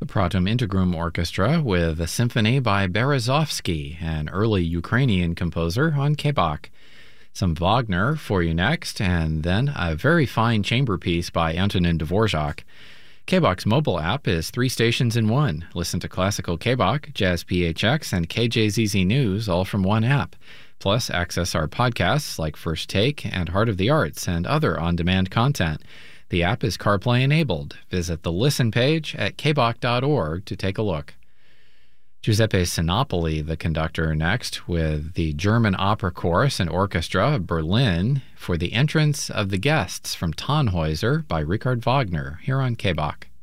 The Pratum Integrum Orchestra with a symphony by Berezovsky, an early Ukrainian composer, on KBOK. Some Wagner for you next, and then a very fine chamber piece by Antonin Dvorak. KBOK's mobile app is 3 stations in one. Listen to classical KBOK, Jazz PHX, and KJZZ News all from one app. Plus, access our podcasts like First Take and Heart of the Arts and other on-demand content. The app is CarPlay enabled. Visit the Listen page at kbok.org to take a look. Giuseppe Sinopoli, the conductor, next with the German Opera Chorus and Orchestra of Berlin for the entrance of the guests from Tannhäuser by Richard Wagner here on KBOK.